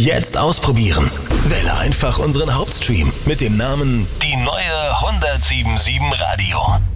Jetzt ausprobieren. Wähle einfach unseren Hauptstream mit dem Namen Die neue 1077 Radio.